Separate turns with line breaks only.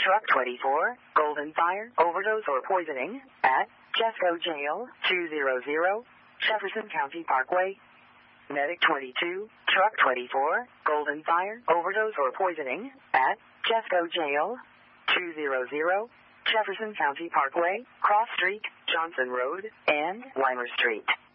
Truck 24, Golden Fire, overdose or poisoning at Jesco Jail, 200 Jefferson County Parkway. Medic 22, Truck 24, Golden Fire, overdose or poisoning at Jesco Jail, 200 Jefferson County Parkway, Cross Street, Johnson Road, and Weimer Street.